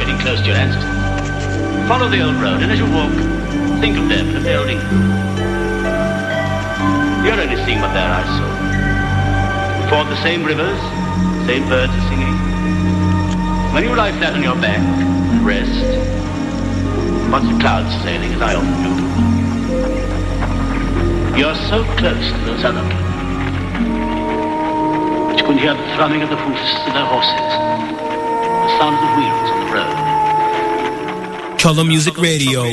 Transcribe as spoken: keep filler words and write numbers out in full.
keeping close to your ancestors. Follow the old road, and as you walk, think of them and of their old England. You're only seeing what their eyes saw. You ford the same rivers, the same birds are singing. When you lie flat on your back and rest, watch the clouds sailing, as I often do. You're so close to those other people that you can hear the thrumming of the hoofs of their horses, the sound of the wheels on the road. Color Music Radio.